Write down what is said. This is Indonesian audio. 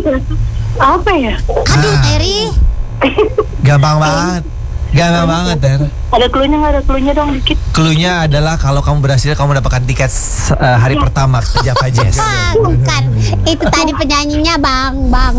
Apa ya? Aduh, Terry. Gampang banget. Gampang banget, Ter. Ada cluenya nggak? Ada cluenya dong dikit. Cluenya adalah kalau kamu berhasil kamu mendapatkan tiket hari pertama ke Java Jazz. Bukan. Itu tadi penyanyinya Bang